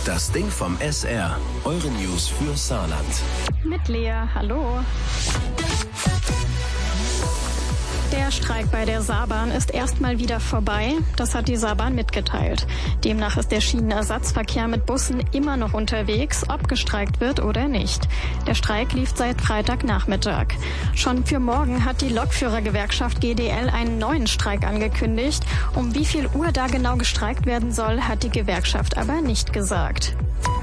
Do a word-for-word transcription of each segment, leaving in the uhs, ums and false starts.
Das Ding vom S R. Eure News für Saarland. Mit Lea, hallo. Der Streik bei der Saarbahn ist erstmal wieder vorbei. Das hat die Saarbahn mitgeteilt. Demnach ist der Schienenersatzverkehr mit Bussen immer noch unterwegs, ob gestreikt wird oder nicht. Der Streik lief seit Freitagnachmittag. Schon für morgen hat die Lokführergewerkschaft G D L einen neuen Streik angekündigt. Um wie viel Uhr da genau gestreikt werden soll, hat die Gewerkschaft aber nicht gesagt.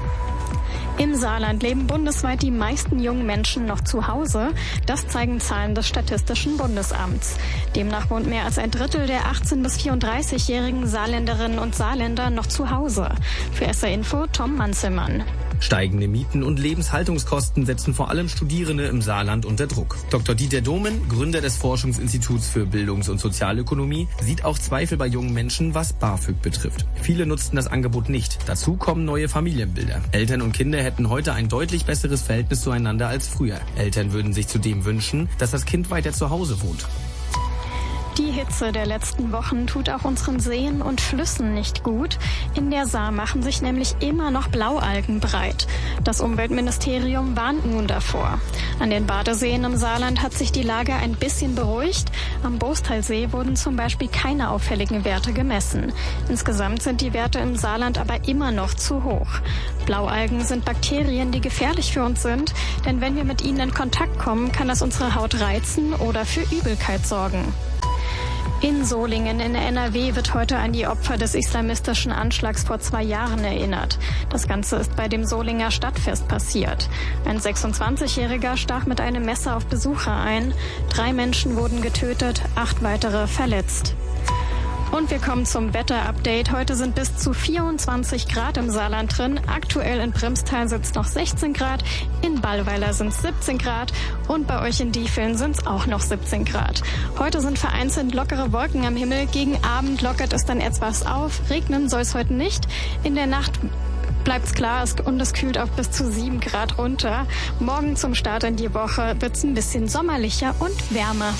Im Saarland leben bundesweit die meisten jungen Menschen noch zu Hause. Das zeigen Zahlen des Statistischen Bundesamts. Demnach wohnt mehr als ein Drittel der achtzehn- bis vierunddreißigjährigen Saarländerinnen und Saarländer noch zu Hause. Für S R Info Tom Manzelmann. Steigende Mieten und Lebenshaltungskosten setzen vor allem Studierende im Saarland unter Druck. Doktor Dieter Domen, Gründer des Forschungsinstituts für Bildungs- und Sozialökonomie, sieht auch Zweifel bei jungen Menschen, was BAföG betrifft. Viele nutzten das Angebot nicht. Dazu kommen neue Familienbilder. Eltern und Kinder hätten heute ein deutlich besseres Verhältnis zueinander als früher. Eltern würden sich zudem wünschen, dass das Kind weiter zu Hause wohnt. Die Hitze der letzten Wochen tut auch unseren Seen und Flüssen nicht gut. In der Saar machen sich nämlich immer noch Blaualgen breit. Das Umweltministerium warnt nun davor. An den Badeseen im Saarland hat sich die Lage ein bisschen beruhigt. Am Boostalsee wurden zum Beispiel keine auffälligen Werte gemessen. Insgesamt sind die Werte im Saarland aber immer noch zu hoch. Blaualgen sind Bakterien, die gefährlich für uns sind, denn wenn wir mit ihnen in Kontakt kommen, kann das unsere Haut reizen oder für Übelkeit sorgen. In Solingen in N R W wird heute an die Opfer des islamistischen Anschlags vor zwei Jahren erinnert. Das Ganze ist bei dem Solinger Stadtfest passiert. Ein sechsundzwanzigjähriger stach mit einem Messer auf Besucher ein. Drei Menschen wurden getötet, acht weitere verletzt. Und wir kommen zum Wetter-Update. Heute sind bis zu vierundzwanzig Grad im Saarland drin. Aktuell in Primstal sind es noch sechzehn Grad, in Ballweiler sind es siebzehn Grad und bei euch in Diefeln sind es auch noch siebzehn Grad. Heute sind vereinzelt lockere Wolken am Himmel. Gegen Abend lockert es dann etwas auf. Regnen soll es heute nicht. In der Nacht bleibt's klar und es kühlt auf bis zu sieben Grad runter. Morgen zum Start in die Woche wird es ein bisschen sommerlicher und wärmer.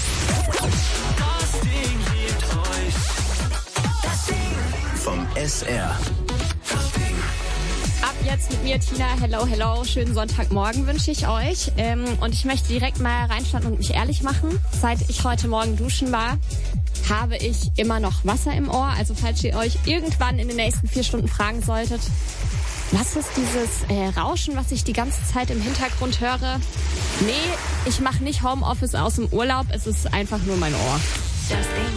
Vom S R. Ab jetzt mit mir, Tina. Hello, hello. Schönen Sonntagmorgen wünsche ich euch. Ähm, und ich möchte direkt mal reinstarten und mich ehrlich machen. Seit ich heute Morgen duschen war, habe ich immer noch Wasser im Ohr. Also falls ihr euch irgendwann in den nächsten vier Stunden fragen solltet, was ist dieses äh, Rauschen, was ich die ganze Zeit im Hintergrund höre? Nee, ich mache nicht Homeoffice aus dem Urlaub. Es ist einfach nur mein Ohr. Das Ding.